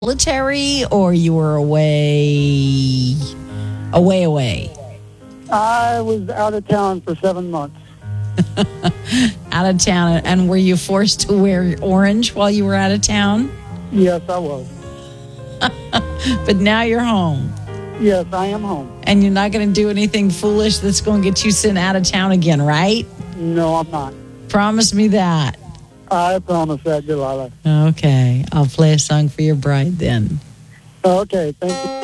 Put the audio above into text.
military or you were away? Away. I was out of town for 7 months. Out of town. And were you forced to wear orange while you were out of town? Yes, I was. But now you're home. Yes, I am home. And you're not going to do anything foolish that's going to get you sent out of town again, right? No, I'm not. Promise me that. I promise that, Delilah. Okay. I'll play a song for your bride then. Okay, thank you.